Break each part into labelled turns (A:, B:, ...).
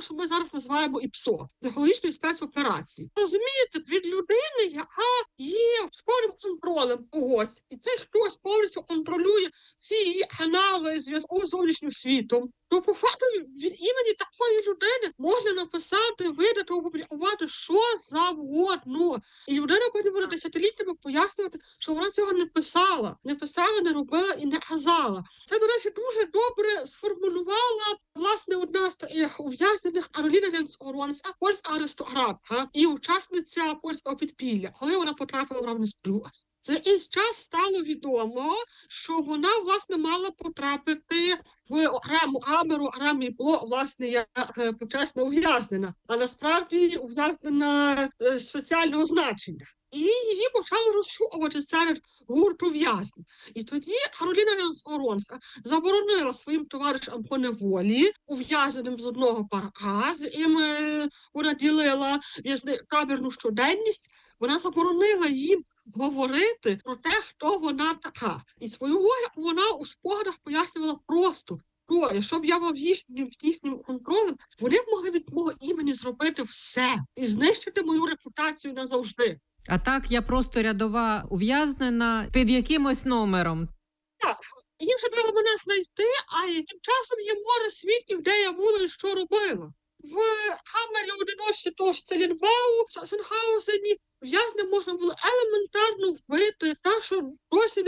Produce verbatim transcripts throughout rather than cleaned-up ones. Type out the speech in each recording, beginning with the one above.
A: того, що ми зараз називаємо ІПСО, психологічної спецоперації. Розумієте, від людини, яка є повним контролем когось, і цей хтось повністю контролює всі її канали зв'язку з зовнішнім світом, то по факту від імені такої людини можна написати, видати, опублікувати що завгодно. І людина потім буде десятиліттями пояснювати, що вона цього не писала, не писала, не робила і не казала. Це, до речі, дуже добре сформулювала, власне, одна з таких ув'язнених Кароліна Ленц-Оронська, польська аристократка і учасниця польського підпілля, коли вона потрапила в Равнесбрюк. За якийсь час стало відомо, що вона, власне, мала потрапити в окрему камеру, окремий блок, власне, як почесна ув'язнена, а насправді ув'язнена е, спеціального значення. І її почали розшукувати серед гурту в'язнів. І тоді Кароліна Ленц-Оронська заборонила своїм товаришам по неволі, ув'язненим з одного парка, з яким вона ділила камерну щоденність, вона заборонила їм говорити про те, хто вона така. І свою логіку вона у спогадах пояснювала просто. То, якщо б я був їхнім, їхнім контролем, вони б могли від мого імені зробити все і знищити мою репутацію назавжди.
B: А так, я просто рядова ув'язнена під якимось номером.
A: Так, їм ще треба мене знайти, а тим часом є море свідків, де я була і що робила. В камері одиночці того ж Целінбау, в Сасенхаузені, в'язням можна було елементарно вбити, так що досі не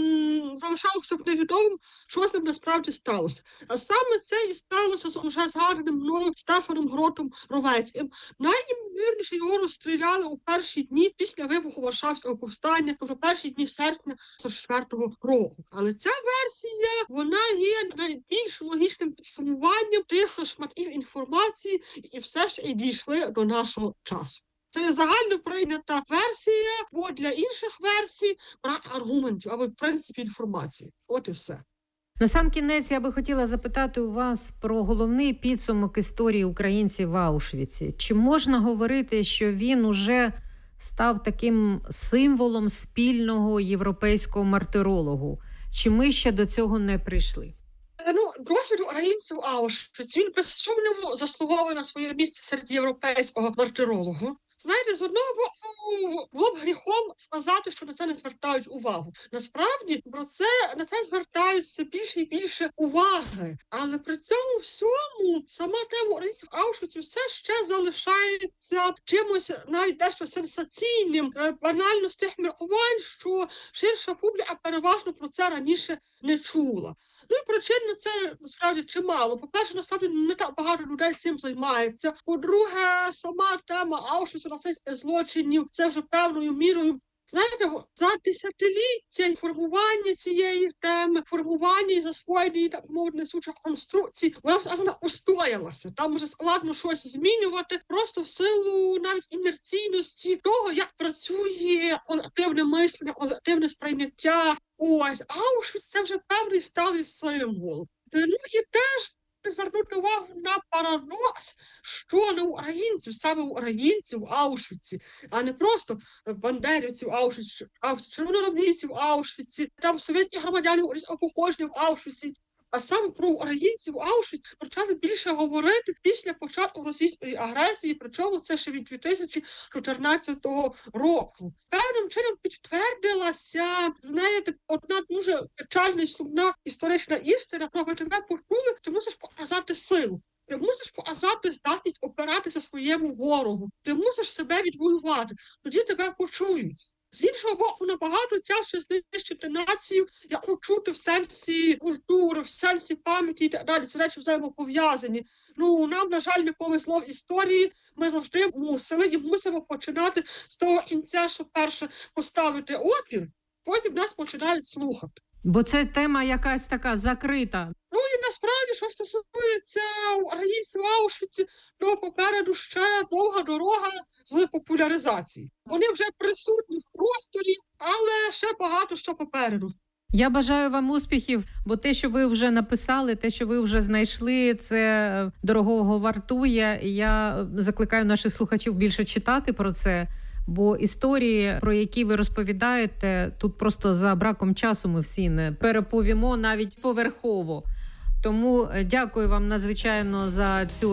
A: м- залишалося б невідомим, що з ним насправді сталося. А саме це і сталося з уже згаданим мною Стефаном Гротом Ровецьким. Найімовірніше його розстріляли у перші дні після вибуху Варшавського повстання, тобто перші дні серпня сорок четвертого року. Але ця версія, вона є найбільш логічним підсумуванням тих шматків інформації, які все ж і дійшли до нашого часу. Це загально прийнята версія, бо для інших версій брак аргументів або в принципі інформації. От і все.
B: На сам кінець я би хотіла запитати у вас про головний підсумок історії українців в Аушвіці. Чи можна говорити, що він уже став таким символом спільного європейського мартирологу? Чи ми ще до цього не прийшли?
A: Ну, досвід українців Аушвіц, він без сумніву заслуговує на своє місце серед європейського мартирологу. Знаєте, з одного боку, було б гріхом сказати, що на це не звертають увагу. Насправді, про це, на це звертають все більше і більше уваги. Але при цьому всьому сама тема українців Аушвіцу все ще залишається чимось навіть дещо сенсаційним, банально з тих міркувань, що ширша публіка переважно про це раніше не чула. Ну і причин на це насправді чимало. По-перше, насправді не так багато людей цим займається. По-друге, сама тема Аушвіцу, нацистських злочинів, це вже певною мірою. Знаєте, за десятиліття формування цієї теми, формування і засвоєння, так мовити, несучих конструкцій, вона все вона устоялася. Там вже складно щось змінювати, просто в силу навіть інерційності того, як працює колективне мислення, колективне сприйняття. Ось, Аушвіц – це вже певний сталий символ. Ну і теж звернути увагу на парадокс, що не українців, саме українців в Аушвіці, а не просто бандерівців Аушвіці, червоноармійців в Аушвіці, там совєтських громадянів походження в Аушвіці. А саме про українців в Аушвіці почали більше говорити після початку російської агресії, причому це ще від дві тисячі чотирнадцятого року. Певним чином підтвердилася, знаєте, одна дуже печальна і сумна історична істина, коли тебе почули, ти мусиш показати силу. Ти мусиш показати здатність опиратися своєму ворогу. Ти мусиш себе відвоювати. Тоді тебе почують. З іншого боку, набагато тяжче знищити націю, яку чути в сенсі культури, в сенсі пам'яті і так далі. Це речі взаємопов'язані. Ну, нам, на жаль, не повезло в історії. Ми завжди мусили і мусимо починати з того кінця, що перше поставити опір, потім нас починають слухати.
B: Бо це тема якась така закрита.
A: Ну і насправді, що стосується українців в Аушвіці, то попереду ще довга дорога з популяризації. Вони вже присутні в просторі, але ще багато що попереду.
B: Я бажаю вам успіхів, бо те, що ви вже написали, те, що ви вже знайшли, це дорогого вартує. Я закликаю наших слухачів більше читати про це, бо історії, про які ви розповідаєте, тут просто за браком часу ми всі не переповімо навіть поверхово. Тому дякую вам надзвичайно за цю